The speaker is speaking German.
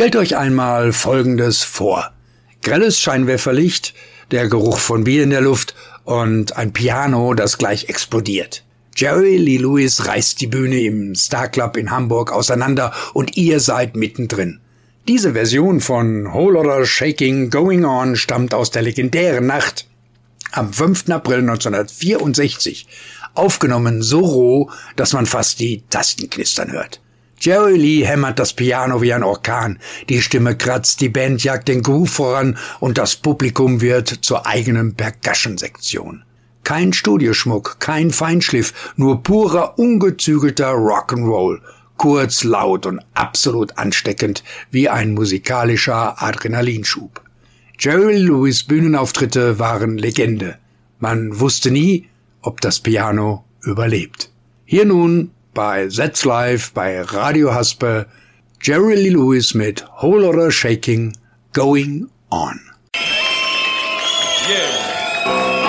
Stellt euch einmal Folgendes vor. Grelles Scheinwerferlicht, der Geruch von Bier in der Luft und ein Piano, das gleich explodiert. Jerry Lee Lewis reißt die Bühne im Star Club in Hamburg auseinander und ihr seid mittendrin. Diese Version von Whole Lotta Shaking Going On stammt aus der legendären Nacht am 5. April 1964, aufgenommen so roh, dass man fast die Tasten knistern hört. Jerry Lee hämmert das Piano wie ein Orkan, die Stimme kratzt, die Band jagt den Groove voran und das Publikum wird zur eigenen Percussion-Sektion. Kein Studioschmuck, kein Feinschliff, nur purer, ungezügelter Rock'n'Roll. Kurz, laut und absolut ansteckend wie ein musikalischer Adrenalinschub. Jerry Lewis Bühnenauftritte waren Legende. Man wusste nie, ob das Piano überlebt. Hier nun bei That's Live bei Radio Haspe Jerry Lee Lewis mit Whole Lotta Shaking Going On. Yeah.